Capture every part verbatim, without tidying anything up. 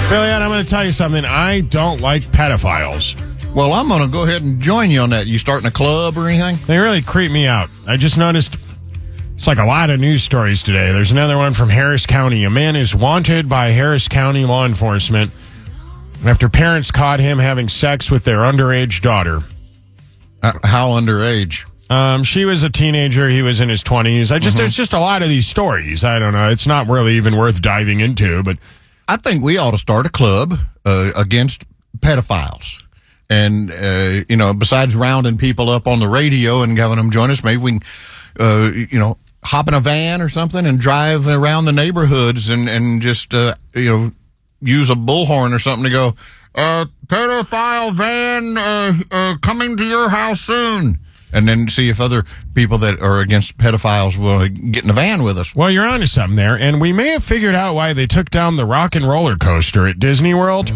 Billy, I'm going to tell you something. I don't like pedophiles. Well, I'm going to go ahead and join you on that. You starting a club or anything? They really creep me out. I just noticed it's like a lot of news stories today. There's another one from Harris County. A man is wanted by Harris County law enforcement after parents caught him having sex with their underage daughter. Uh, how underage? Um, she was a teenager. He was in his twenties. I just, mm-hmm. There's just a lot of these stories. I don't know. It's not really even worth diving into, but I think we ought to start a club uh, against pedophiles. And, uh, you know, besides rounding people up on the radio and having them join us, maybe we can, uh, you know, hop in a van or something and drive around the neighborhoods and, and just, uh, you know, use a bullhorn or something to go, uh, pedophile van uh, uh, coming to your house soon. And then see if other people that are against pedophiles will get in the van with us. Well, you're onto something there, and we may have figured out why they took down the rock and roller coaster at Disney World.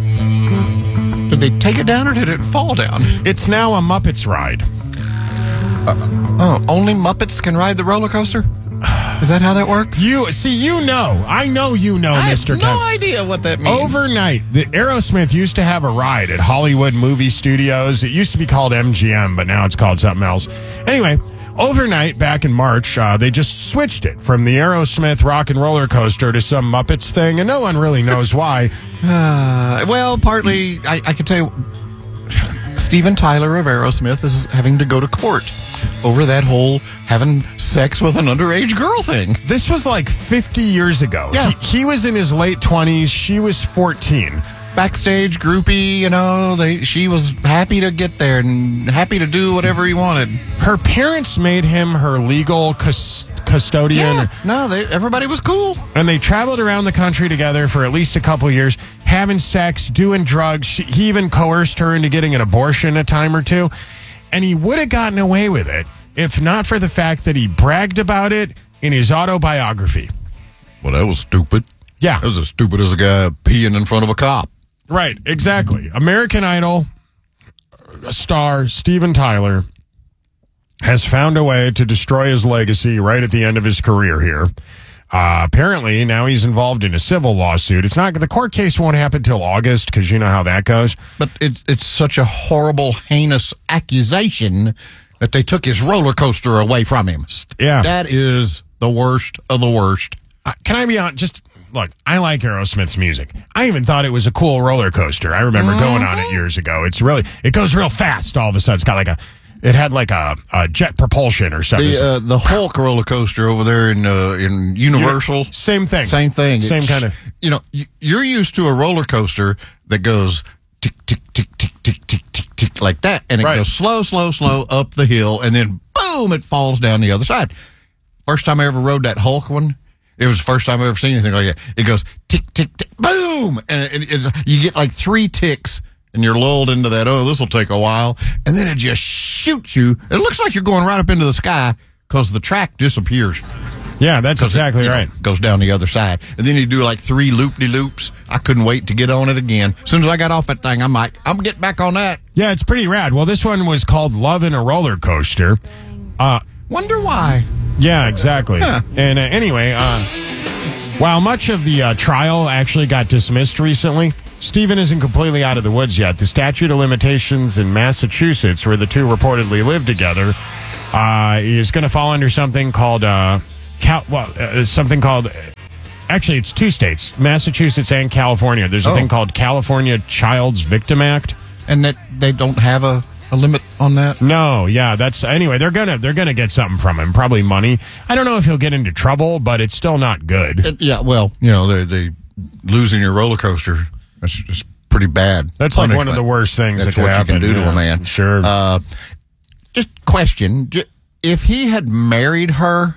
Did they take it down or did it fall down? It's now a Muppets ride. Uh, oh, only Muppets can ride the roller coaster? Is that how that works? You see, you know. I know you know, I Mister have no Ken. idea what that means. Overnight, the Aerosmith used to have a ride at Hollywood Movie Studios. It used to be called M G M, but now it's called something else. Anyway, overnight, back in March, uh, they just switched it from the Aerosmith rock and roller coaster to some Muppets thing, and no one really knows why. Uh, well, partly, I, I can tell you, Steven Tyler of Aerosmith is having to go to court over that whole having sex with an underage girl thing. This was like fifty years ago. Yeah. He, he was in his late twenties. She was fourteen. Backstage groupie, you know, they she was happy to get there and happy to do whatever he wanted. Her parents made him her legal cus- custodian. Yeah. No, they, everybody was cool. And they traveled around the country together for at least a couple of years, having sex, doing drugs. She, he even coerced her into getting an abortion a time or two. And he would have gotten away with it if not for the fact that he bragged about it in his autobiography. Well, that was stupid. Yeah. That was as stupid as a guy peeing in front of a cop. Right, exactly. American Idol star Steven Tyler has found a way to destroy his legacy right at the end of his career here. Uh, apparently, now he's involved in a civil lawsuit. It's not the court case won't happen till August because you know how that goes. But it's it's such a horrible, heinous accusation that they took his roller coaster away from him. Yeah, that is the worst of the worst. Uh, can I be honest? Just look, I like Aerosmith's music. I even thought it was a cool roller coaster. I remember mm-hmm. going on it years ago. It's really it goes real fast. All of a sudden, it's got like a. It had like a, a jet propulsion or something. The uh, the Hulk roller coaster over there in uh, in Universal. Yeah, same thing. Same thing. Same kind of. You know, you're used to a roller coaster that goes tick tick tick tick tick tick tick tick like that, and it right. goes slow, slow, slow up the hill, and then boom, it falls down the other side. First time I ever rode that Hulk one, it was the first time I ever seen anything like that. It goes tick tick tick, boom, and it, it, you get like three ticks. And you're lulled into that, oh, this will take a while. And then it just shoots you. It looks like you're going right up into the sky because the track disappears. Yeah, that's exactly it, right. Know, goes down the other side. And then you do like three loop-de-loops. I couldn't wait to get on it again. As soon as I got off that thing, I'm like, I'm getting back on that. Yeah, it's pretty rad. Well, this one was called Love in a Roller Coaster. Uh, Wonder why. Yeah, exactly. Huh. And uh, anyway, uh, while much of the uh, trial actually got dismissed recently, Steven isn't completely out of the woods yet. The statute of limitations in Massachusetts, where the two reportedly live together, uh, is going to fall under something called uh, Cal- well, uh, something called. Actually, it's two states, Massachusetts and California. There's a oh. thing called California Child's Victim Act, and that they don't have a, a limit on that. No, yeah, that's anyway. They're gonna they're gonna get something from him, probably money. I don't know if he'll get into trouble, but it's still not good. Uh, yeah, well, you know, they they losing your roller coaster. That's just pretty bad. That's punishment. Like one of the worst things That's that could what happen. you can do yeah, to a man. Sure. Uh, just question: if he had married her,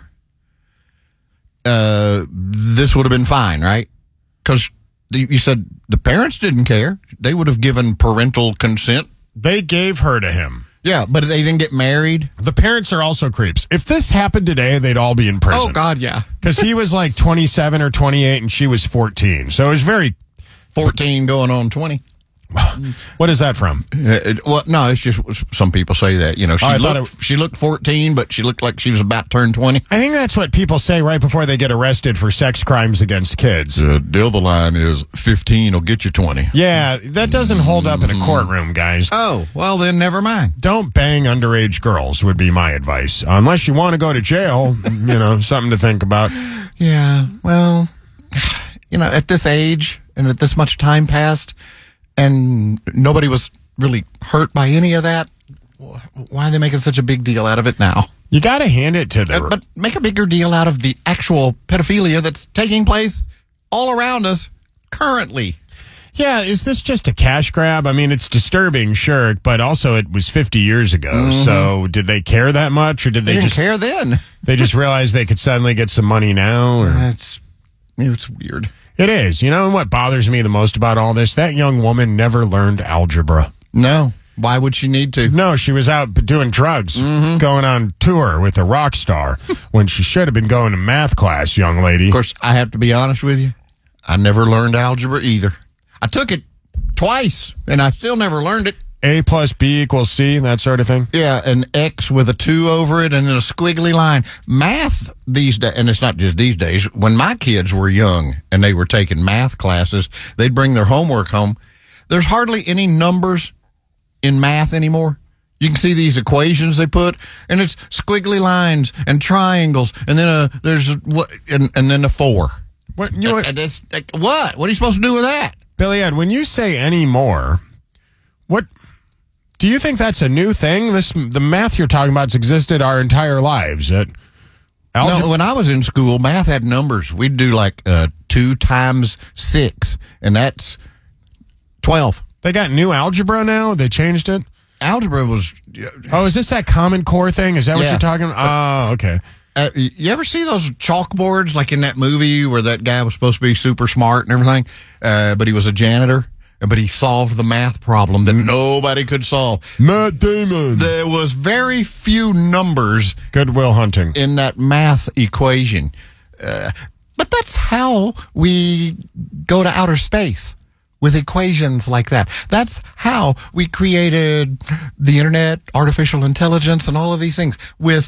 uh, this would have been fine, right? Because you said the parents didn't care; they would have given parental consent. They gave her to him. Yeah, but they didn't get married. The parents are also creeps. If this happened today, they'd all be in prison. Oh God, yeah. Because he was like twenty-seven or twenty-eight, and she was fourteen. So it was very. fourteen going on twenty. What is that from? Uh, it, well, no, it's just some people say that. You know, she Oh, I thought looked it- she looked fourteen, but she looked like she was about to turn twenty. I think that's what people say right before they get arrested for sex crimes against kids. The deal the line is fifteen will get you twenty. Yeah, that doesn't hold up in a courtroom, guys. Oh, well then, never mind. Don't bang underage girls would be my advice. Unless you want to go to jail, you know, something to think about. Yeah, well, you know, at this age and at this much time passed, and nobody was really hurt by any of that, why are they making such a big deal out of it now? You got to hand it to the... But, but make a bigger deal out of the actual pedophilia that's taking place all around us currently. Yeah, is this just a cash grab? I mean, it's disturbing, sure, but also it was fifty years ago. Mm-hmm. So did they care that much, or did they, they didn't just care then? They just realized they could suddenly get some money now? Or? It's, it's weird. It is. You know what bothers me the most about all this? That young woman never learned algebra. No. Why would she need to? No, she was out doing drugs, mm-hmm. going on tour with a rock star when she should have been going to math class, young lady. Of course, I have to be honest with you. I never learned algebra either. I took it twice, and I still never learned it. A plus B equals C, that sort of thing? Yeah, an X with a two over it and then a squiggly line. Math these days, and it's not just these days, when my kids were young and they were taking math classes, they'd bring their homework home. There's hardly any numbers in math anymore. You can see these equations they put, and it's squiggly lines and triangles, and then a, there's a, and, and then a four. What, you know, and that's, like, what? What are you supposed to do with that? Billy Ed, when you say any more, what do you think that's a new thing? This the math you're talking about has existed our entire lives. It, algebra- no, when I was in school, math had numbers. We'd do like uh, two times six, and that's twelve. They got new algebra now? They changed it? Algebra was... Oh, is this that Common Core thing? Is that what yeah. you're talking about? Oh, okay. Uh, you ever see those chalkboards like in that movie where that guy was supposed to be super smart and everything, uh, but he was a janitor, but he solved the math problem that nobody could solve? Matt Damon. There was very few numbers. Good Will Hunting. In that math equation. Uh, but that's how we go to outer space. With equations like that. That's how we created the internet, artificial intelligence, and all of these things. With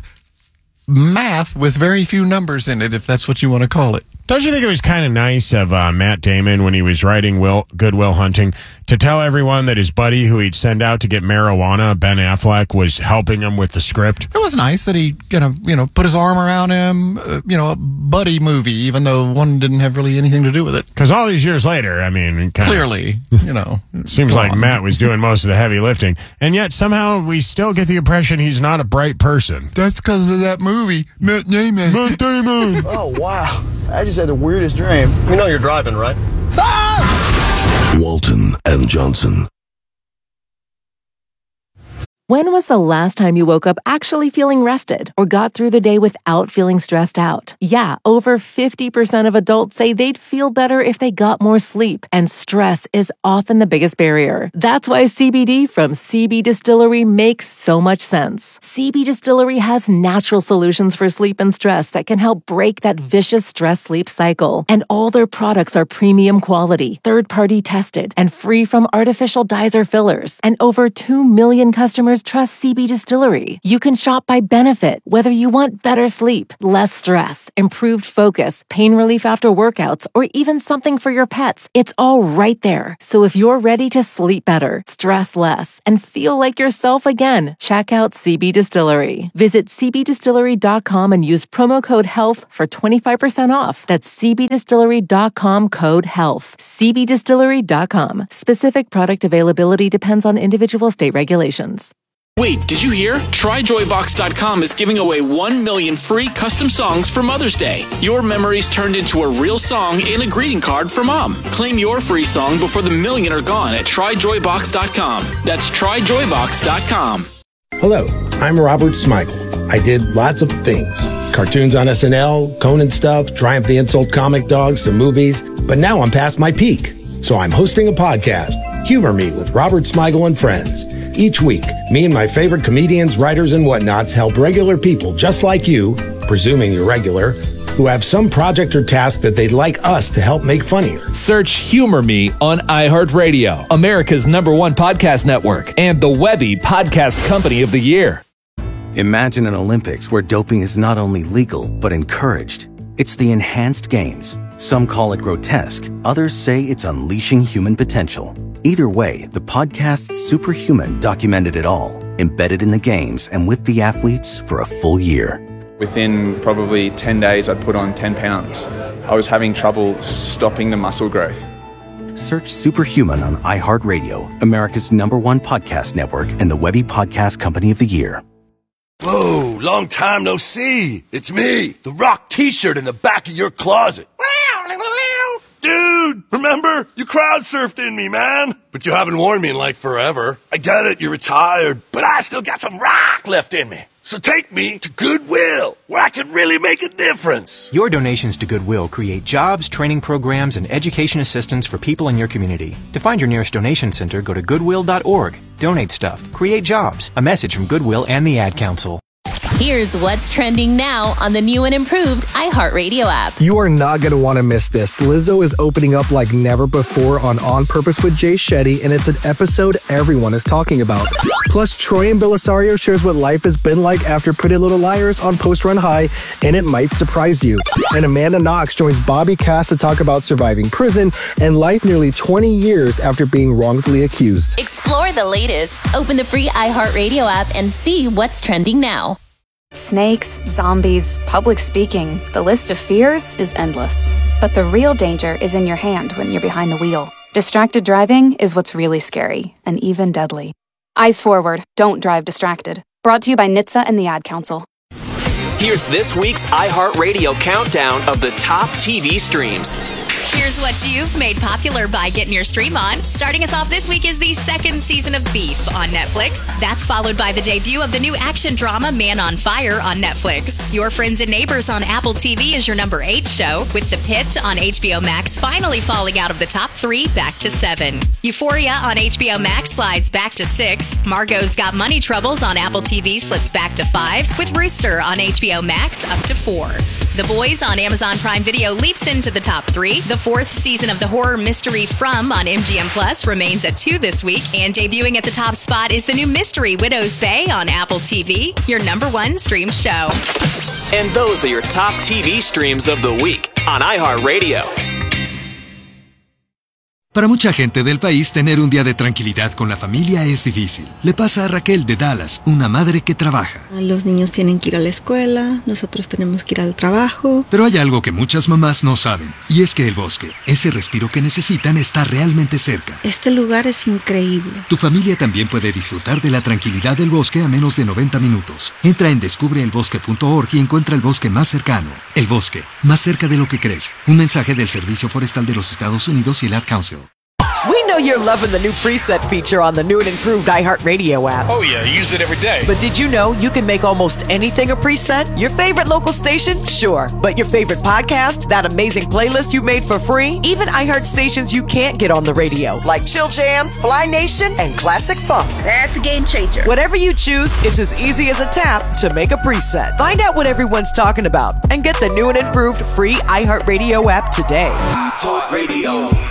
math with very few numbers in it, if that's what you want to call it. Don't you think it was kind of nice of uh, Matt Damon when he was writing Will, Good Will Hunting to tell everyone that his buddy who he'd send out to get marijuana, Ben Affleck, was helping him with the script? It was nice that he kind of, you know, put his arm around him, uh, you know, a buddy movie, even though one didn't have really anything to do with it. Because all these years later, I mean... Clearly, you know. Seems like on. Matt was doing most of the heavy lifting. And yet somehow we still get the impression he's not a bright person. That's because of that movie, Matt Damon. Matt Damon! Oh, wow. I just had the weirdest dream. You know you're driving, right? Ah! Walton and Johnson. When was the last time you woke up actually feeling rested or got through the day without feeling stressed out? Yeah, over fifty percent of adults say they'd feel better if they got more sleep, and stress is often the biggest barrier. That's why C B D from C B Distillery makes so much sense. C B Distillery has natural solutions for sleep and stress that can help break that vicious stress-sleep cycle. And all their products are premium quality, third-party tested, and free from artificial dyes or fillers. And over two million customers trust C B Distillery. You can shop by benefit, whether you want better sleep, less stress, improved focus, pain relief after workouts, or even something for your pets. It's all right there. So if you're ready to sleep better, stress less, and feel like yourself again, check out C B Distillery. Visit c b distillery dot com and use promo code HEALTH for twenty-five percent off. That's c b distillery dot com code HEALTH. c b distillery dot com. Specific product availability depends on individual state regulations. Wait, did you hear? Try joy box dot com is giving away one million free custom songs for Mother's Day. Your memories turned into a real song and a greeting card for Mom. Claim your free song before the million are gone at try joy box dot com. That's try joy box dot com. Hello, I'm Robert Smigel. I did lots of things. Cartoons on S N L, Conan stuff, Triumph the Insult comic dogs, some movies. But now I'm past my peak. So I'm hosting a podcast, Humor Me with Robert Smigel and Friends. Each week, me and my favorite comedians, writers, and whatnots help regular people just like you, presuming you're regular, who have some project or task that they'd like us to help make funnier. Search Humor Me on iHeartRadio, America's number one podcast network, and the Webby Podcast Company of the Year. Imagine an Olympics where doping is not only legal, but encouraged. It's the Enhanced Games. Some call it grotesque. Others say it's unleashing human potential. Either way, the podcast Superhuman documented it all, embedded in the games and with the athletes for a full year. Within probably ten days, I'd put on ten pounds. I was having trouble stopping the muscle growth. Search Superhuman on iHeartRadio, America's number one podcast network, and the Webby Podcast Company of the Year. Whoa, long time no see. It's me, the Rock t-shirt in the back of your closet. Dude, remember? You crowd surfed in me, man. But you haven't worn me in like forever. I get it, you're retired, but I still got some rock left in me. So take me to Goodwill, where I can really make a difference. Your donations to Goodwill create jobs, training programs, and education assistance for people in your community. To find your nearest donation center, go to goodwill dot org. Donate stuff. Create jobs. A message from Goodwill and the Ad Council. Here's what's trending now on the new and improved iHeartRadio app. You are not going to want to miss this. Lizzo is opening up like never before on On Purpose with Jay Shetty, and it's an episode everyone is talking about. Plus, Troy and Belisario shares what life has been like after Pretty Little Liars on Post Run High, and it might surprise you. And Amanda Knox joins Bobby Cass to talk about surviving prison and life nearly twenty years after being wrongfully accused. Explore the latest. Open the free iHeartRadio app and see what's trending now. Snakes, zombies, public speaking. The list of fears is endless. But the real danger is in your hand when you're behind the wheel. Distracted driving is what's really scary and even deadly. Eyes forward. Don't drive distracted. Brought to you by N H T S A and the Ad Council. Here's this week's iHeartRadio countdown of the top T V streams. Here's what you've made popular by getting your stream on. Starting us off this week is the second season of Beef on Netflix. That's followed by the debut of the new action drama Man on Fire on Netflix. Your Friends and Neighbors on Apple T V is your number eight show, with The Pit on H B O Max finally falling out of the top three back to seven. Euphoria on H B O Max slides back to six. Margot's Got Money Troubles on Apple T V slips back to five, with Rooster on H B O Max up to four. The Boys on Amazon Prime Video leaps into the top three. The fourth season of the horror mystery From on M G M Plus remains at two this week. And debuting at the top spot is the new mystery Widow's Bay on Apple T V, your number one stream show. And those are your top T V streams of the week on iHeartRadio. Para mucha gente del país, tener un día de tranquilidad con la familia es difícil. Le pasa a Raquel de Dallas, una madre que trabaja. Los niños tienen que ir a la escuela, nosotros tenemos que ir al trabajo. Pero hay algo que muchas mamás no saben, y es que el bosque, ese respiro que necesitan, está realmente cerca. Este lugar es increíble. Tu familia también puede disfrutar de la tranquilidad del bosque a menos de noventa minutos. Entra en descubre el bosque punto org y encuentra el bosque más cercano. El bosque, más cerca de lo que crees. Un mensaje del Servicio Forestal de los Estados Unidos y el Ad Council. We know you're loving the new preset feature on the new and improved iHeartRadio app. Oh yeah, I use it every day. But did you know you can make almost anything a preset? Your favorite local station? Sure. But your favorite podcast? That amazing playlist you made for free? Even iHeart stations you can't get on the radio, like Chill Jams, Fly Nation, and Classic Funk. That's a game changer. Whatever you choose, it's as easy as a tap to make a preset. Find out what everyone's talking about and get the new and improved free iHeartRadio app today. iHeartRadio.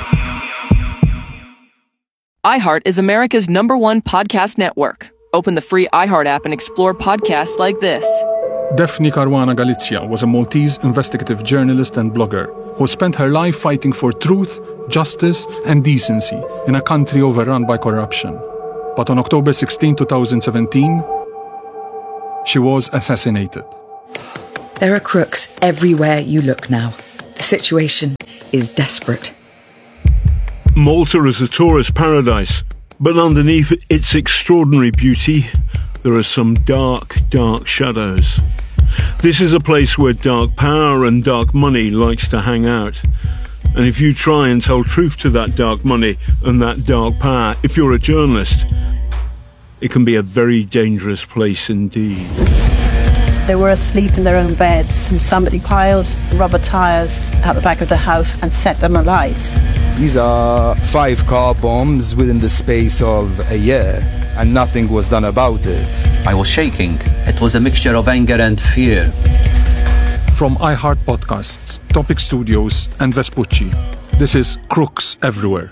iHeart is America's number one podcast network. Open the free iHeart app and explore podcasts like this. Daphne Caruana Galizia was a Maltese investigative journalist and blogger who spent her life fighting for truth, justice, and decency in a country overrun by corruption. But on October sixteenth, twenty seventeen, she was assassinated. There are crooks everywhere you look now. The situation is desperate. Malta is a tourist paradise, but underneath its extraordinary beauty, there are some dark, dark shadows. This is a place where dark power and dark money likes to hang out. And if you try and tell truth to that dark money and that dark power, if you're a journalist, it can be a very dangerous place indeed. They were asleep in their own beds and somebody piled rubber tyres out the back of the house and set them alight. These are five car bombs within the space of a year, and nothing was done about it. I was shaking. It was a mixture of anger and fear. From iHeart Podcasts, Topic Studios, and Vespucci, this is Crooks Everywhere.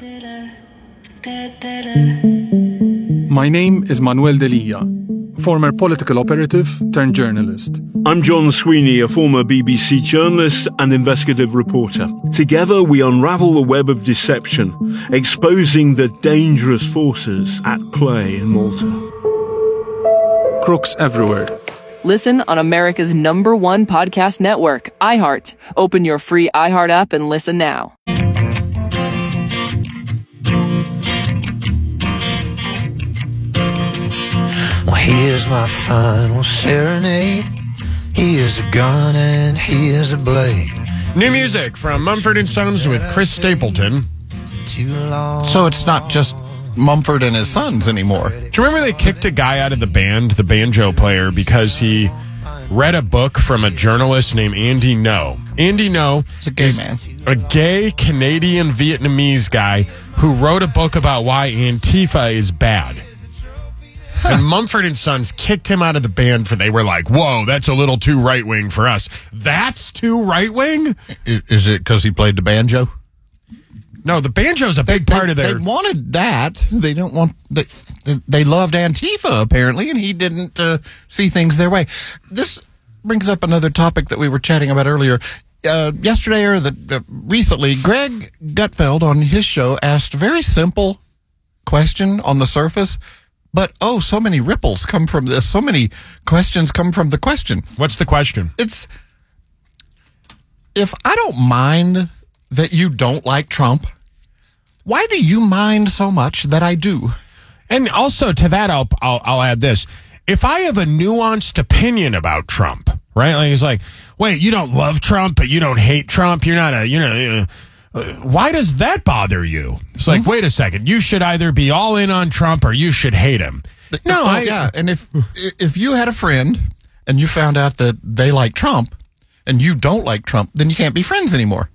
My name is Manuel Delia, former political operative turned journalist. I'm John Sweeney, a former B B C journalist and investigative reporter. Together we unravel the web of deception, exposing the dangerous forces at play in Malta. Crooks Everywhere. Listen on America's number one podcast network, iHeart. Open your free iHeart app and listen now. Well, here's my final serenade. He is a gun and he is a blade. New music from Mumford and Sons with Chris Stapleton. So it's not just Mumford and his Sons anymore. Do you remember they kicked a guy out of the band, the banjo player, because he read a book from a journalist named Andy Ngo? Andy Ngo is a gay man. A gay Canadian Vietnamese guy who wrote a book about why Antifa is bad. And Mumford and Sons kicked him out of the band for they were like, whoa, that's a little too right-wing for us. That's too right-wing? Is it because he played the banjo? No, the banjo's a big they, part of their... They wanted that. They don't want... They, they loved Antifa, apparently, and he didn't uh, see things their way. This brings up another topic that we were chatting about earlier. Uh, yesterday or the, uh, recently, Greg Gutfeld on his show asked a very simple question on the surface, but, oh, so many ripples come from this. So many questions come from the question. What's the question? It's, if I don't mind that you don't like Trump, why do you mind so much that I do? And also to that, I'll, I'll, I'll add this. If I have a nuanced opinion about Trump, right? Like, it's like, wait, you don't love Trump, but you don't hate Trump. You're not a, you know, uh, why does that bother you? It's like, mm-hmm. wait a second. You should either be all in on Trump or you should hate him. No, oh, I, yeah. And if, if you had a friend and you found out that they like Trump and you don't like Trump, then you can't be friends anymore.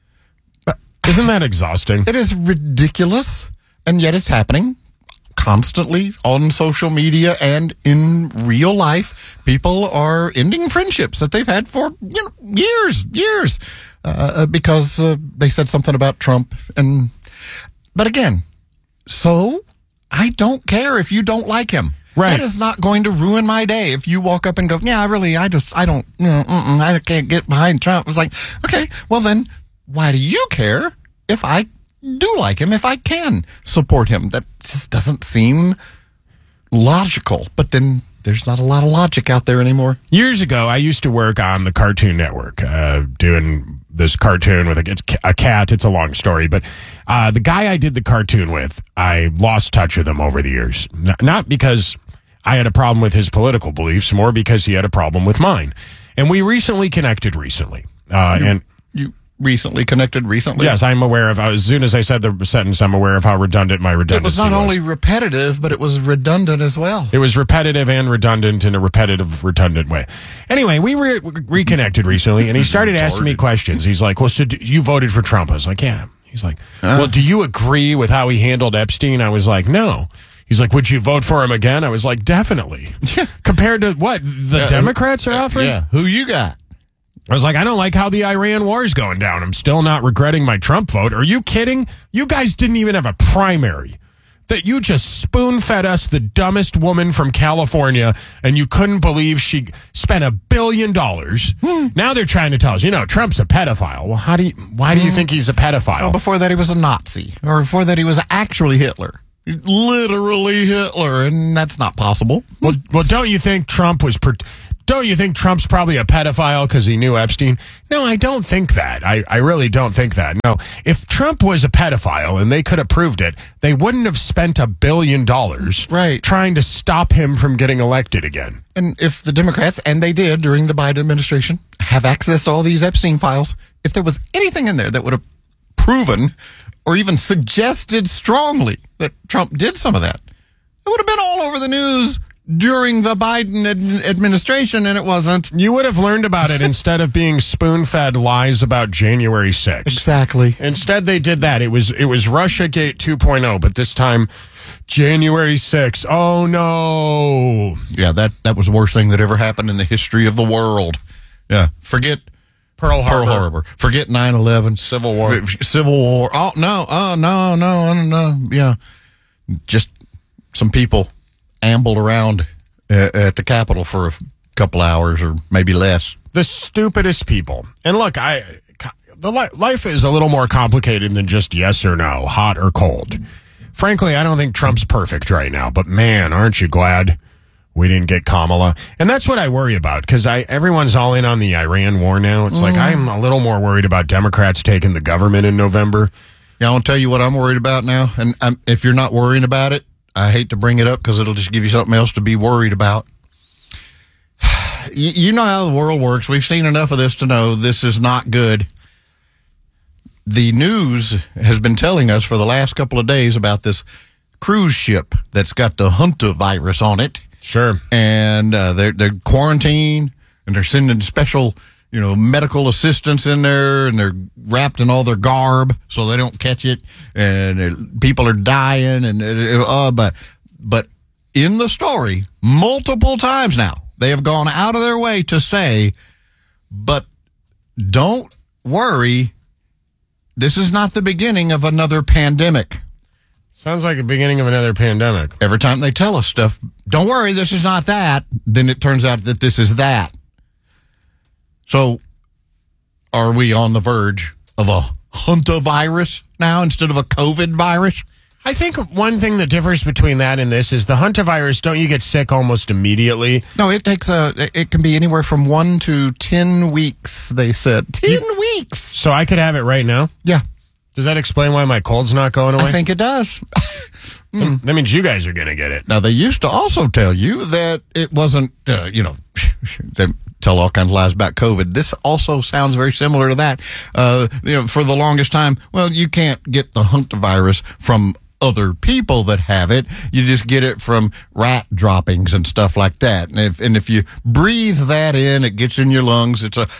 Isn't that exhausting? It is ridiculous, and yet it's happening constantly on social media and in real life. People are ending friendships that they've had for you know, years, years, uh, because uh, they said something about Trump. And but again, so I don't care if you don't like him. Right. That is not going to ruin my day if you walk up and go, yeah, I really, I just, I don't, mm, mm, I can't get behind Trump. It's like, okay, well then, why do you care if I do like him, if I can support him? That just doesn't seem logical. But then there's not a lot of logic out there anymore. Years ago, I used to work on the Cartoon Network, uh, doing this cartoon with a, a cat. It's a long story, but uh, the guy I did the cartoon with, I lost touch with him over the years. N- not because I had a problem with his political beliefs, more because he had a problem with mine. And we recently connected recently. Uh, you, and you recently connected recently? Yes, I'm aware of, as soon as I said the sentence, I'm aware of how redundant my redundancy was. It was not only repetitive, but it was redundant as well. It was repetitive and redundant in a repetitive, redundant way. Anyway, we re- reconnected recently, and he started asking me questions. He's like, well, so do, you voted for Trump? I was like, yeah. He's like, uh, well, do you agree with how he handled Epstein? I was like, no. He's like, would you vote for him again? I was like, definitely. Compared to what the uh, Democrats are offering? Yeah, who you got? I was like, I don't like how the Iran war is going down. I'm still not regretting my Trump vote. Are you kidding? You guys didn't even have a primary. That you just spoon-fed us the dumbest woman from California, and you couldn't believe she spent a billion dollars. Hmm. Now they're trying to tell us, you know, Trump's a pedophile. Well, how do you, why do you think he's a pedophile? Well, before that, he was a Nazi. Or before that, he was actually Hitler. Literally Hitler, and that's not possible. Well, well, don't you think Trump was... Per- Don't you think Trump's probably a pedophile because he knew Epstein? No, I don't think that. I, I really don't think that. No, if Trump was a pedophile and they could have proved it, they wouldn't have spent a billion dollars right. trying to stop him from getting elected again. And if the Democrats, and they did during the Biden administration, have access to all these Epstein files, if there was anything in there that would have proven or even suggested strongly that Trump did some of that, it would have been all over the news during the Biden ad- administration, and it wasn't. You would have learned about it instead of being spoon-fed lies about January sixth. Exactly. Instead, they did that. It was it was Russiagate two point oh, but this time, January sixth. Oh, no. Yeah, that, that was the worst thing that ever happened in the history of the world. Yeah, forget Pearl Harbor. Pearl Harbor. Forget nine eleven. Civil War. Civil War. Oh, no. Oh, no, no, no, no. Yeah. Just some people ambled around uh, at the Capitol for a couple hours or maybe less. The stupidest people. And look, I the li- life is a little more complicated than just yes or no, hot or cold. Frankly, I don't think Trump's perfect right now, but man, aren't you glad we didn't get Kamala? And that's what I worry about, because I everyone's all in on the Iran war now. It's mm. like I'm a little more worried about Democrats taking the government in November. Yeah, I want to tell you what I'm worried about now. And I'm, if you're not worrying about it, I hate to bring it up because it'll just give you something else to be worried about. you, you know how the world works. We've seen enough of this to know this is not good. The news has been telling us for the last couple of days about this cruise ship that's got the Hunter virus on it. Sure. And uh, they're, they're quarantined, and they're sending special, you know, medical assistants in there, and they're wrapped in all their garb so they don't catch it, and it, people are dying, and it, uh, but but in the story, multiple times now, they have gone out of their way to say, but don't worry, this is not the beginning of another pandemic. Sounds like the beginning of another pandemic. Every time they tell us stuff, don't worry, this is not that, then it turns out that this is that. So, are we on the verge of a Hunter virus now instead of a COVID virus? I think one thing that differs between that and this is the Hunter virus, don't you get sick almost immediately? No, it takes a, it can be anywhere from one to ten weeks, they said. Ten you, weeks! So I could have it right now? Yeah. Does that explain why my cold's not going away? I think it does. mm. That means you guys are going to get it. Now, they used to also tell you that it wasn't, uh, you know, they tell all kinds of lies about COVID. This also sounds very similar to that. Uh, you know, for the longest time, well, you can't get the Hunter virus from other people that have it. You just get it from rat droppings and stuff like that. And if, and if you breathe that in, it gets in your lungs. It's a...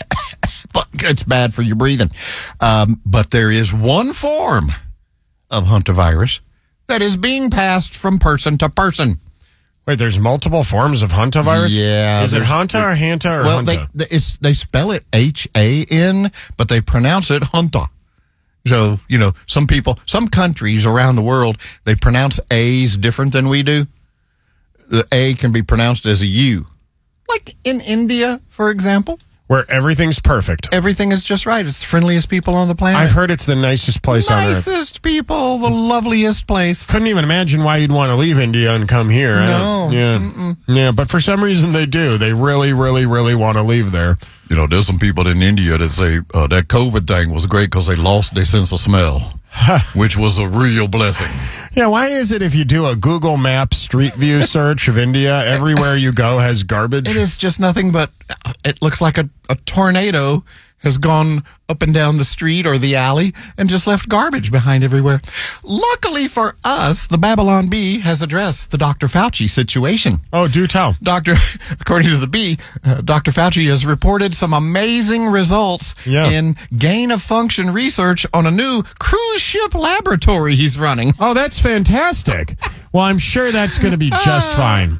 But it's bad for your breathing. Um, but there is one form of Hunter virus that is being passed from person to person. Wait, there's multiple forms of Hunter virus? Yeah. Is it Hunter or Hanta or well, Hunter? They, it's, they spell it H A N, but they pronounce it Hunter. So, you know, some people, some countries around the world, they pronounce A's different than we do. The A can be pronounced as a U. Like in India, for example. Where everything's perfect. Everything is just right. It's the friendliest people on the planet. I've heard it's the nicest place nicest on earth. Nicest people, the loveliest place. Couldn't even imagine why you'd want to leave India and come here. No. Yeah. Mm-mm. Yeah, but for some reason they do. They really, really, really want to leave there. You know, there's some people in India that say uh, that COVID thing was great because they lost their sense of smell, which was a real blessing. Yeah, why is it if you do a Google Maps Street View search of India, everywhere you go has garbage? It is just nothing but, it looks like a, a tornado has gone up and down the street or the alley and just left garbage behind everywhere. Luckily for us, the Babylon Bee has addressed the Doctor Fauci situation. Oh, do tell. Doctor, according to the Bee, uh, Doctor Fauci has reported some amazing results yeah. in gain-of-function research on a new cruise ship laboratory he's running. Oh, that's fantastic. Well, I'm sure that's going to be just fine.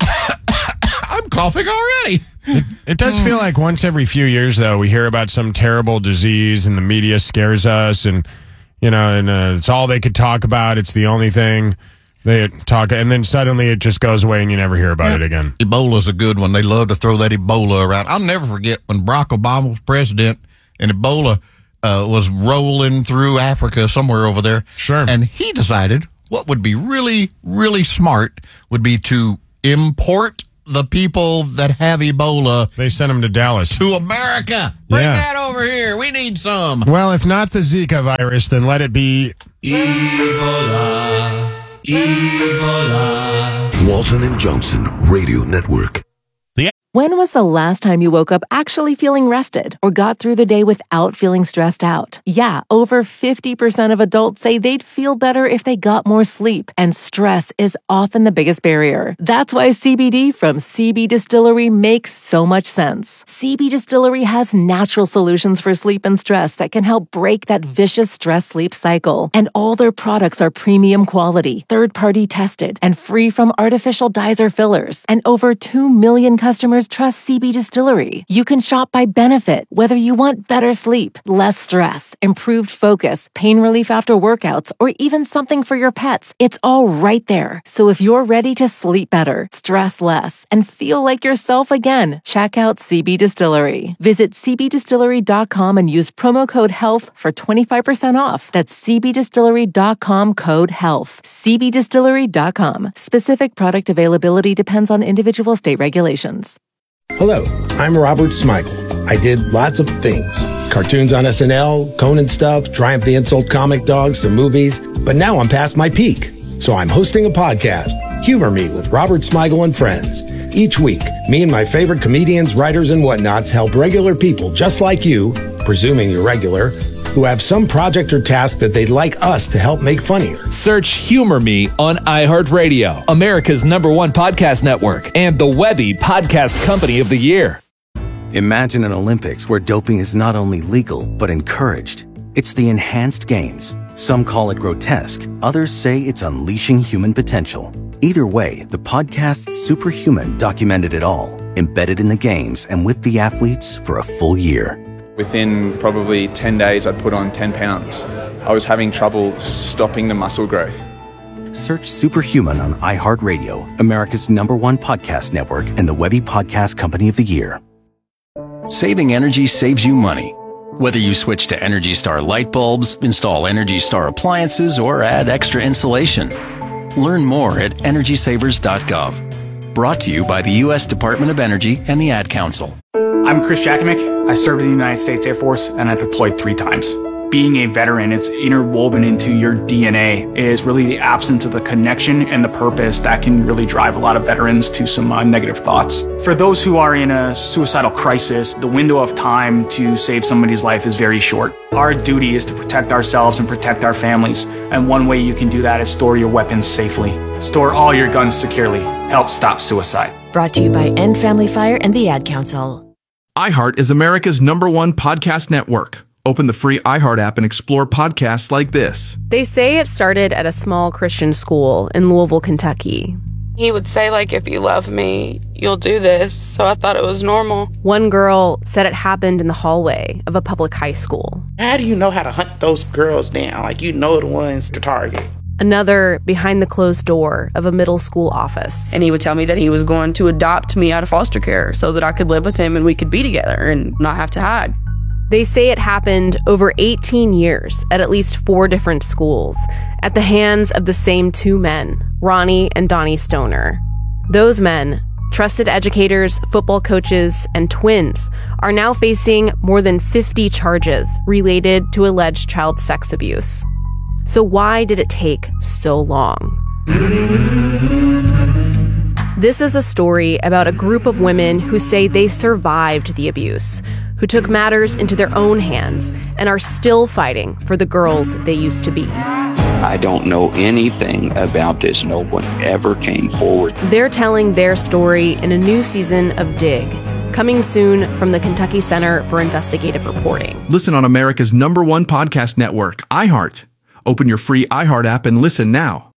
I'm coughing already. It, it does feel like once every few years, though, we hear about some terrible disease and the media scares us, and you know, and uh, it's all they could talk about. It's the only thing they talk, and then suddenly it just goes away, and you never hear about yeah. it again. Ebola's a good one. They love to throw that Ebola around. I'll never forget when Barack Obama was president, and Ebola uh, was rolling through Africa somewhere over there. Sure, and he decided what would be really, really smart would be to import the people that have Ebola. They sent them to Dallas. To America. Bring yeah. that over here. We need some. Well, if not the Zika virus, then let it be Ebola. Ebola. Walton and Johnson Radio Network. When was the last time you woke up actually feeling rested or got through the day without feeling stressed out? Yeah, over fifty percent of adults say they'd feel better if they got more sleep, and stress is often the biggest barrier. That's why C B D from C B Distillery makes so much sense. C B Distillery has natural solutions for sleep and stress that can help break that vicious stress-sleep cycle. And all their products are premium quality, third-party tested, and free from artificial dyes or fillers. And over two million customers customers trust C B Distillery. You can shop by benefit, whether you want better sleep, less stress, improved focus, pain relief after workouts, or even something for your pets. It's all right there. So if you're ready to sleep better, stress less, and feel like yourself again, check out C B Distillery. Visit c b distillery dot com and use promo code HEALTH for twenty-five percent off. That's c b distillery dot com code HEALTH. c b distillery dot com. Specific product availability depends on individual state regulations. Hello, I'm Robert Smigel. I did lots of things. Cartoons on S N L, Conan stuff, Triumph the Insult comic dogs, some movies. But now I'm past my peak. So I'm hosting a podcast, Humor Me with Robert Smigel and Friends. Each week, me and my favorite comedians, writers, and whatnots help regular people just like you, presuming you're regular, who have some project or task that they'd like us to help make funnier. Search Humor Me on iHeartRadio, America's number one podcast network, and the Webby Podcast Company of the Year. Imagine an Olympics where doping is not only legal, but encouraged. It's the Enhanced Games. Some call it grotesque. Others say it's unleashing human potential. Either way, the podcast Superhuman documented it all, embedded in the games and with the athletes for a full year. Within probably ten days, I'd put on ten pounds. I was having trouble stopping the muscle growth. Search Superhuman on iHeartRadio, America's number one podcast network, and the Webby Podcast Company of the Year. Saving energy saves you money. Whether you switch to Energy Star light bulbs, install Energy Star appliances, or add extra insulation. Learn more at energy savers dot gov. Brought to you by the U S Department of Energy and the Ad Council. I'm Chris Jakimick. I served in the United States Air Force and I deployed three times. Being a veteran, it's interwoven into your D N A. It is really the absence of the connection and the purpose that can really drive a lot of veterans to some uh, negative thoughts. For those who are in a suicidal crisis, the window of time to save somebody's life is very short. Our duty is to protect ourselves and protect our families. And one way you can do that is store your weapons safely. Store all your guns securely. Help stop suicide. Brought to you by End Family Fire and the Ad Council. iHeart is America's number one podcast network. Open the free iHeart app and explore podcasts like this. They say it started at a small Christian school in Louisville, Kentucky. He would say, like, if you love me, you'll do this. So I thought it was normal. One girl said it happened in the hallway of a public high school. How do you know how to hunt those girls down? Like, you know the ones to target. Another behind the closed door of a middle school office. And he would tell me that he was going to adopt me out of foster care so that I could live with him and we could be together and not have to hide. They say it happened over eighteen years at at least four different schools at the hands of the same two men, Ronnie and Donnie Stoner. Those men, trusted educators, football coaches, and twins, are now facing more than fifty charges related to alleged child sex abuse. So why did it take so long? This is a story about a group of women who say they survived the abuse, who took matters into their own hands and are still fighting for the girls they used to be. I don't know anything about this. No one ever came forward. They're telling their story in a new season of Dig, coming soon from the Kentucky Center for Investigative Reporting. Listen on America's number one podcast network, iHeart. Open your free iHeart app and listen now.